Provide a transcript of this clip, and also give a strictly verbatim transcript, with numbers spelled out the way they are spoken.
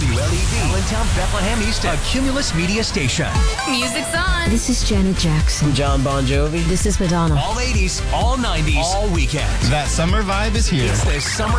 W L E V, Allentown, Bethlehem East, a Cumulus Media station. Music's on. This is Janet Jackson. John Bon Jovi. This is Madonna. All eighties, all nineties, all weekend. That summer vibe is here. It's the summer